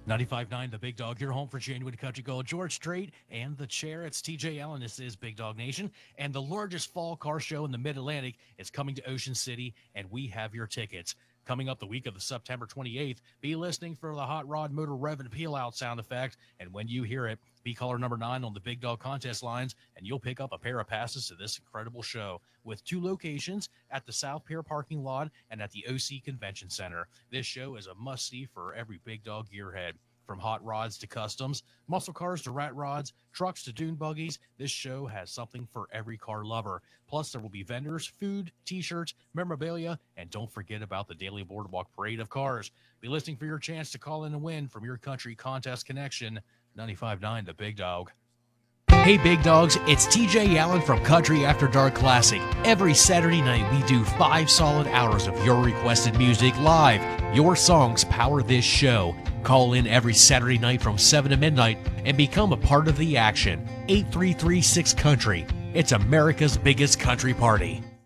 95.9 The Big Dog, your home for genuine country gold. George Strait and the chair. It's TJ Allen. This is Big Dog Nation. And the largest fall car show in the Mid-Atlantic is coming to Ocean City, and we have your tickets. Coming up the week of the September 28th, be listening for the Hot Rod Motor Rev and Peel Out sound effect. And when you hear it, be caller number 9 on the Big Dog contest lines, and you'll pick up a pair of passes to this incredible show with 2 locations at the South Pier parking lot and at the OC Convention Center. This show is a must-see for every Big Dog gearhead. From hot rods to customs, muscle cars to rat rods, trucks to dune buggies, this show has something for every car lover. Plus, there will be vendors, food, t-shirts, memorabilia, and don't forget about the daily boardwalk parade of cars. Be listening for your chance to call in and win from your country contest connection. 95.9 The Big Dog. Hey Big Dogs, it's TJ Allen from Country After Dark Classic. Every Saturday night we do 5 solid hours of your requested music live. Your songs power this show. Call in every Saturday night from 7 to midnight and become a part of the action. 8336 Country. It's America's biggest country party.